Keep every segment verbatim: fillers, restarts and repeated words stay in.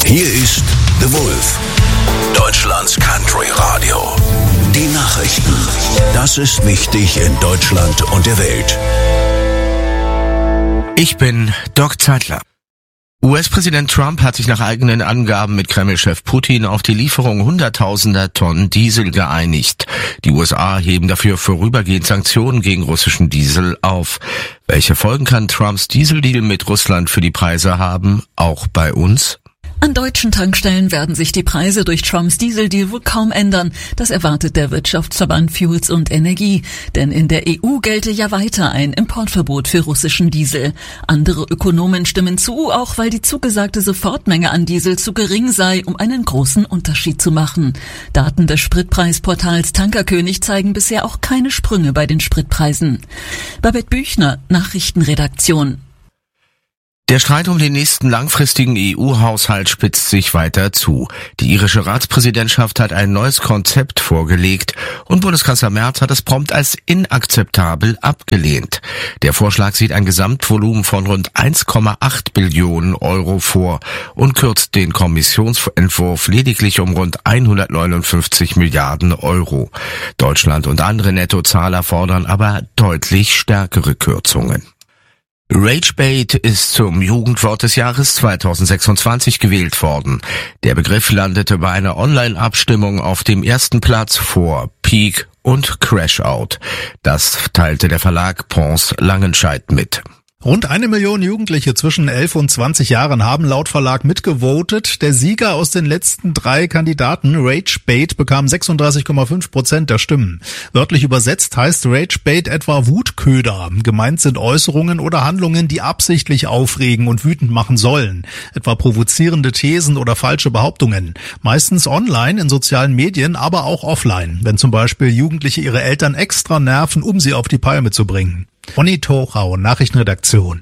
Hier ist The Wolf, Deutschlands Country Radio. Die Nachrichten. Das ist wichtig in Deutschland und der Welt. Ich bin Doc Zeitler. U S-Präsident Trump hat sich nach eigenen Angaben mit Kreml-Chef Putin auf die Lieferung hunderttausender Tonnen Diesel geeinigt. Die U S A heben dafür vorübergehend Sanktionen gegen russischen Diesel auf. Welche Folgen kann Trumps Dieseldeal mit Russland für die Preise haben, auch bei uns? An deutschen Tankstellen werden sich die Preise durch Trumps Dieseldeal wohl kaum ändern. Das erwartet der Wirtschaftsverband Fuels und Energie. Denn in der E U gelte ja weiter ein Importverbot für russischen Diesel. Andere Ökonomen stimmen zu, auch weil die zugesagte Sofortmenge an Diesel zu gering sei, um einen großen Unterschied zu machen. Daten des Spritpreisportals Tankerkönig zeigen bisher auch keine Sprünge bei den Spritpreisen. Babette Büchner, Nachrichtenredaktion. Der Streit um den nächsten langfristigen E U-Haushalt spitzt sich weiter zu. Die irische Ratspräsidentschaft hat ein neues Konzept vorgelegt und Bundeskanzler Merz hat es prompt als inakzeptabel abgelehnt. Der Vorschlag sieht ein Gesamtvolumen von rund eins Komma acht Billionen Euro vor und kürzt den Kommissionsentwurf lediglich um rund hundertneunundfünfzig Milliarden Euro. Deutschland und andere Nettozahler fordern aber deutlich stärkere Kürzungen. Ragebait ist zum Jugendwort des Jahres zweitausendsechsundzwanzig gewählt worden. Der Begriff landete bei einer Online-Abstimmung auf dem ersten Platz vor Peak und Crashout. Das teilte der Verlag Pons Langenscheidt mit. Rund eine Million Jugendliche zwischen elf und zwanzig Jahren haben laut Verlag mitgevotet. Der Sieger aus den letzten drei Kandidaten, Ragebait, bekam sechsunddreißig Komma fünf Prozent der Stimmen. Wörtlich übersetzt heißt Ragebait etwa Wutköder. Gemeint sind Äußerungen oder Handlungen, die absichtlich aufregen und wütend machen sollen. Etwa provozierende Thesen oder falsche Behauptungen. Meistens online, in sozialen Medien, aber auch offline. Wenn zum Beispiel Jugendliche ihre Eltern extra nerven, um sie auf die Palme zu bringen. Ronny Tochau, Nachrichtenredaktion.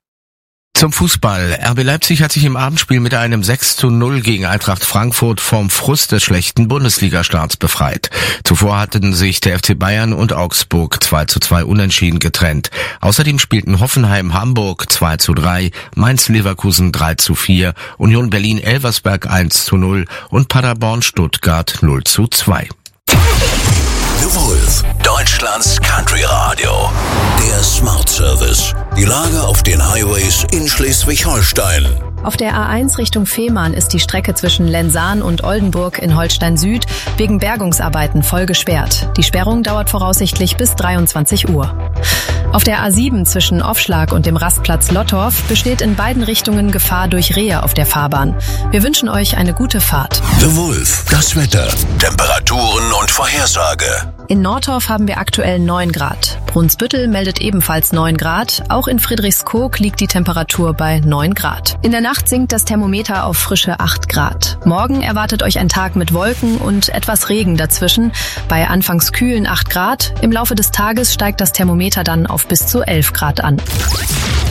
Zum Fußball. R B Leipzig hat sich im Abendspiel mit einem sechs zu null gegen Eintracht Frankfurt vom Frust des schlechten Bundesliga-Starts befreit. Zuvor hatten sich der F C Bayern und Augsburg zwei zu zwei unentschieden getrennt. Außerdem spielten Hoffenheim Hamburg zwei zu drei, Mainz Leverkusen drei zu vier, Union Berlin Elversberg eins zu null und Paderborn Stuttgart null zu zwei. The Wolf, Deutschlands Country Radio. Der Smart Service. Die Lage auf den Highways in Schleswig-Holstein. Auf der A eins Richtung Fehmarn ist die Strecke zwischen Lensahn und Oldenburg in Holstein Süd wegen Bergungsarbeiten voll gesperrt. Die Sperrung dauert voraussichtlich bis dreiundzwanzig Uhr. Auf der A sieben zwischen Offschlag und dem Rastplatz Lottorf besteht in beiden Richtungen Gefahr durch Rehe auf der Fahrbahn. Wir wünschen euch eine gute Fahrt. The Wolf, das Wetter, Temperaturen und Vorhersage. In Nordorf haben wir aktuell neun Grad. Brunsbüttel meldet ebenfalls neun Grad. Auch in Friedrichskoog liegt die Temperatur bei neun Grad. In der Nacht sinkt das Thermometer auf frische acht Grad. Morgen erwartet euch ein Tag mit Wolken und etwas Regen dazwischen. Bei anfangs kühlen acht Grad. Im Laufe des Tages steigt das Thermometer dann auf bis zu elf Grad an.